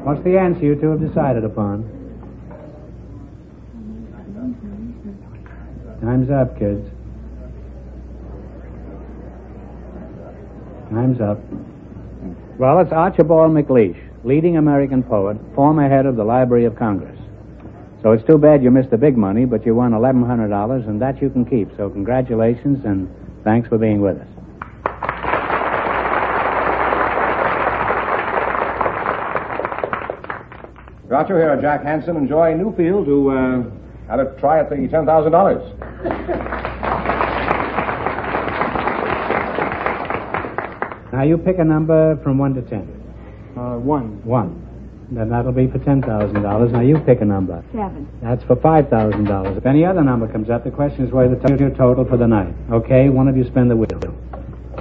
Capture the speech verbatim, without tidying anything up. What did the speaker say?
What's the answer you two have decided upon? Time's up, kids. Time's up. Well, it's Archibald MacLeish, leading American poet, former head of the Library of Congress. So it's too bad you missed the big money, but you won eleven hundred dollars, and that you can keep. So congratulations, and thanks for being with us. Groucho here, Jack Hansen, and Joy Newfield, who uh, had a try at the ten thousand dollars. Now, you pick a number from one to ten. Uh, one. One. Then that'll be for ten thousand dollars. Now, you pick a number. Seven. That's for five thousand dollars. If any other number comes up, the question is whether the total for the night. Okay? One of you spin the wheel.